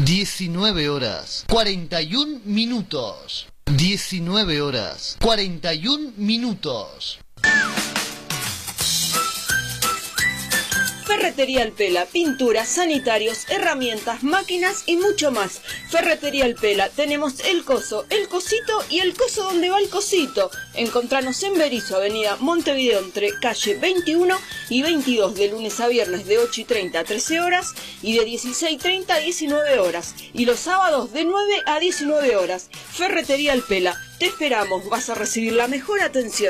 19 horas 41 minutos. 19 horas 41 minutos. Ferretería El Pela, pinturas, sanitarios, herramientas, máquinas y mucho más. Ferretería El Pela, tenemos el coso, el cosito y el coso donde va el cosito. Encontranos en Berisso, avenida Montevideo, entre calle 21 y 22, de lunes a viernes de 8:30 a 13 horas y de 16:30 a 19 horas. Y los sábados de 9 a 19 horas. Ferretería El Pela, te esperamos, vas a recibir la mejor atención.